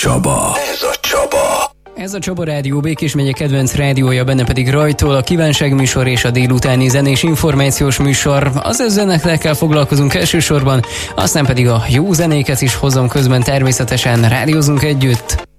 Csaba. Ez a Csaba Rádió, Békés megye kedvenc rádiója, benne pedig Rajtól a kívánság műsor és a délutáni zenés információs műsor. Az zenekkel foglalkozunk elsősorban, aztán pedig a jó zenéket is hozom közben, természetesen rádiózunk együtt.